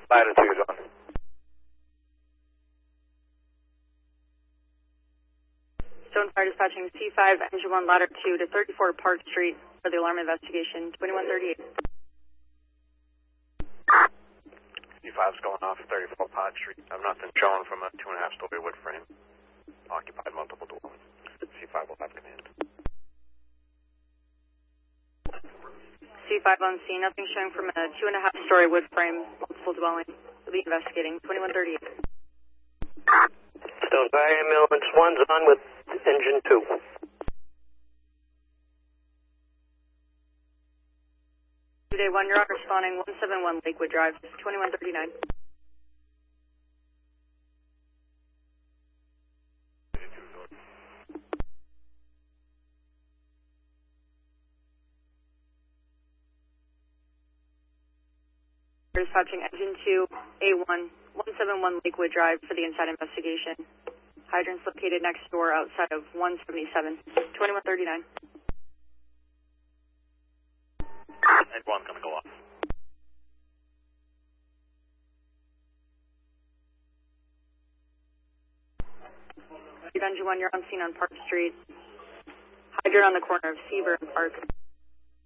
Latitude on. Stone Fire dispatching C5, engine 1, ladder 2 to 34 Park Street for the alarm investigation, 2138. C5's going off 34 Pod Street. I have nothing showing from a 2.5-story wood frame. Occupied multiple dwellings. C5 will have command. C5 on scene, nothing showing from a 2.5-story wood frame, multiple dwelling. We'll be investigating, 2138. Stone Fire ambulance 1's on with engine 2. Day 1, you're on responding 171 Lakewood Drive, 2139. Dispatching engine 2, A1, 171 Lakewood Drive for the inside investigation. Hydrant's located next door outside of 177, 2139. And one's going to go off. Engine 1, you're on scene on Park Street. Hydrant on the corner of Seaver and Park.